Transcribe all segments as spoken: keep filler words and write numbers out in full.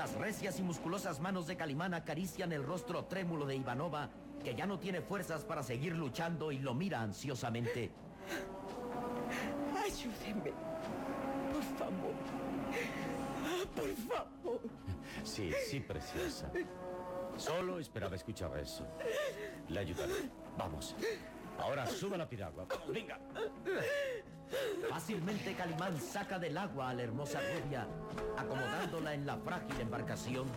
Las recias y musculosas manos de Calimán acarician el rostro trémulo de Ivanova, que ya no tiene fuerzas para seguir luchando y lo mira ansiosamente. Ayúdenme, por favor. Por favor. Sí, sí, preciosa. Solo esperaba escuchar eso. Le ayudaré. Vamos. Ahora suba la piragua. Vamos, venga. Fácilmente Calimán saca del agua a la hermosa rubia, acomodándola en la frágil embarcación.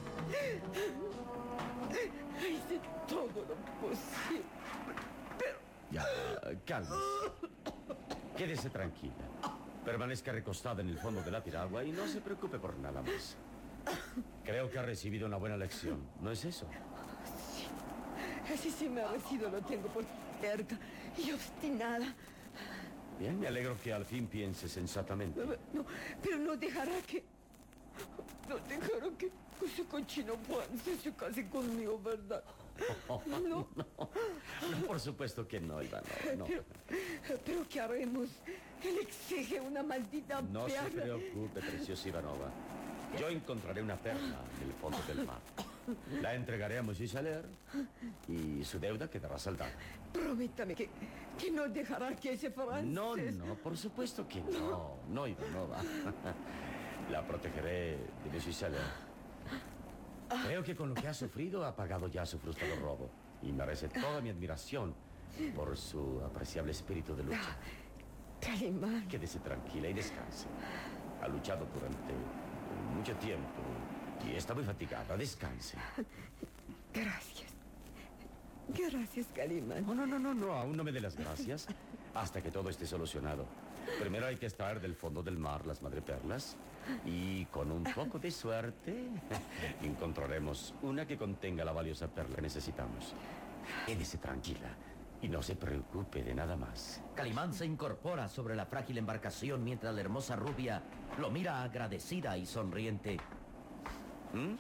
Hice todo lo posible. Ya, cálmese. Quédese tranquila. Permanezca recostada en el fondo de la piragua y no se preocupe por nada más. Creo que ha recibido una buena lección, ¿no es eso? Sí. Así se me ha recibido, lo tengo por terca y obstinada. Bien, me alegro que al fin piense sensatamente. No, pero no dejará que... No dejará que ese cochino Juan se case conmigo, ¿verdad? Oh, no. no. No, por supuesto que no, Iván, no, no. Pero, pero ¿qué haremos? Él exige una maldita No perla. se preocupe, preciosa Ivanova. Yo encontraré una perla en el fondo del mar. La entregaré a Monsieur Saler y su deuda quedará saldada. Prométame que, que no dejará que ese francés... No, no, por supuesto que no. No, Ivanova. La protegeré de Monsieur Saler. Creo que con lo que ha sufrido ha pagado ya su frustrado robo y merece toda mi admiración por su apreciable espíritu de lucha. Calimán. Quédese tranquila y descanse. Ha luchado durante mucho tiempo y está muy fatigada. Descanse. Gracias. Gracias, Calimán. No, no, no, no, no. Aún no me dé las gracias hasta que todo esté solucionado. Primero hay que extraer del fondo del mar las madreperlas y con un poco de suerte encontraremos una que contenga la valiosa perla que necesitamos. Quédese tranquila y no se preocupe de nada más. Calimán se incorpora sobre la frágil embarcación mientras la hermosa rubia lo mira agradecida y sonriente. ¿Mm?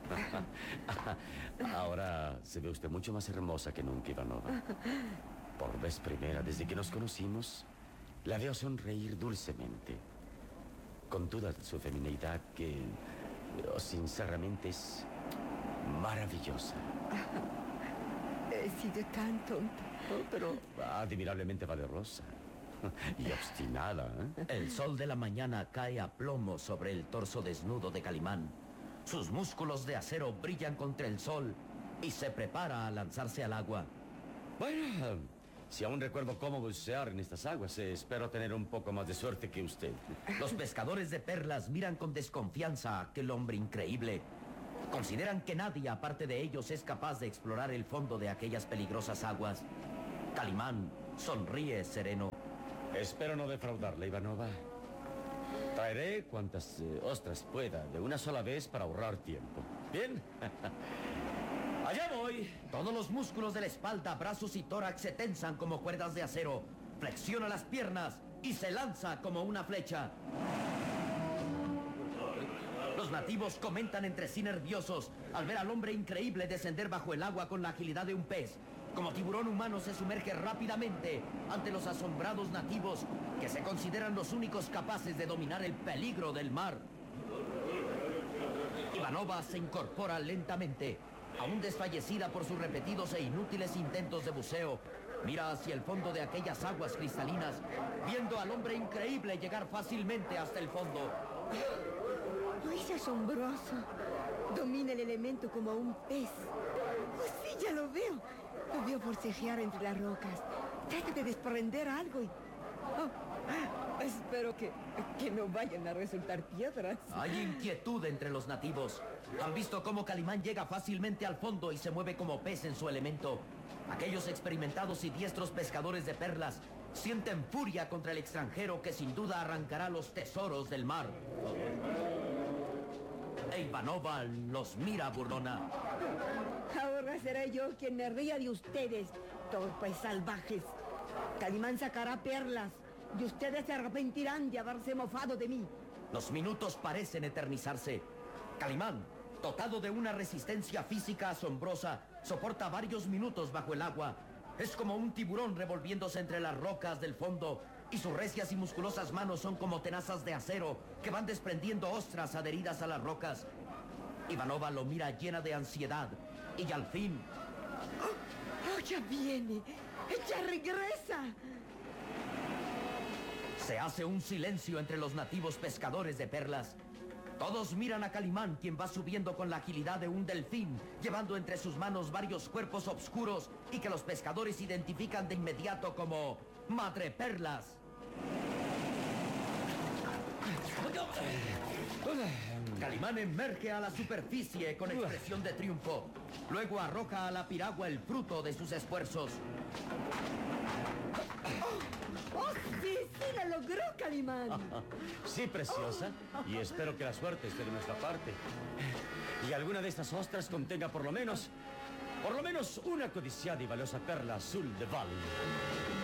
Ahora se ve usted mucho más hermosa que nunca, Ivanova. Por vez primera desde que nos conocimos, la veo sonreír dulcemente, con toda su femineidad que, oh, sinceramente, es maravillosa. He sido tan tonta. Oh, pero admirablemente valerosa y obstinada, ¿eh? El sol de la mañana cae a plomo sobre el torso desnudo de Calimán. Sus músculos de acero brillan contra el sol y se prepara a lanzarse al agua. Bueno, si aún recuerdo cómo bucear en estas aguas, eh, espero tener un poco más de suerte que usted. Los pescadores de perlas miran con desconfianza a aquel hombre increíble. Consideran que nadie, aparte de ellos, es capaz de explorar el fondo de aquellas peligrosas aguas. Calimán sonríe sereno. Espero no defraudarle, Ivanova. Traeré cuantas eh, ostras pueda de una sola vez para ahorrar tiempo. ¿Bien? ¡Allá voy! Todos los músculos de la espalda, brazos y tórax se tensan como cuerdas de acero. Flexiona las piernas y se lanza como una flecha. Los nativos comentan entre sí nerviosos al ver al hombre increíble descender bajo el agua con la agilidad de un pez. Como tiburón humano se sumerge rápidamente ante los asombrados nativos que se consideran los únicos capaces de dominar el peligro del mar. Ivanova se incorpora lentamente. Aún desfallecida por sus repetidos e inútiles intentos de buceo, mira hacia el fondo de aquellas aguas cristalinas, viendo al hombre increíble llegar fácilmente hasta el fondo. Es asombroso. Domina el elemento como un pez. Oh, sí, ya lo veo. Lo veo forcejear entre las rocas. Trata de desprender algo y... Oh, espero que, que no vayan a resultar piedras. Hay inquietud entre los nativos. Han visto cómo Calimán llega fácilmente al fondo y se mueve como pez en su elemento. Aquellos experimentados y diestros pescadores de perlas sienten furia contra el extranjero que sin duda arrancará los tesoros del mar. E Ivanova los mira burlona. Ahora seré yo quien me ría de ustedes, torpes salvajes. Calimán sacará perlas y ustedes se arrepentirán de haberse mofado de mí. Los minutos parecen eternizarse. Calimán, dotado de una resistencia física asombrosa, soporta varios minutos bajo el agua. Es como un tiburón revolviéndose entre las rocas del fondo, y sus recias y musculosas manos son como tenazas de acero que van desprendiendo ostras adheridas a las rocas. Ivanova lo mira llena de ansiedad y al fin... ¡Oh, ya viene! ¡Ya regresa! Se hace un silencio entre los nativos pescadores de perlas. Todos miran a Calimán, quien va subiendo con la agilidad de un delfín, llevando entre sus manos varios cuerpos oscuros y que los pescadores identifican de inmediato como madreperlas. Calimán emerge a la superficie con expresión de triunfo. Luego arroja a la piragua el fruto de sus esfuerzos. ¡Oh, sí, sí, lo logró, Calimán! Sí, preciosa. Y espero que la suerte esté de nuestra parte. Y alguna de estas ostras contenga por lo menos... Por lo menos una codiciada y valiosa perla azul de Val.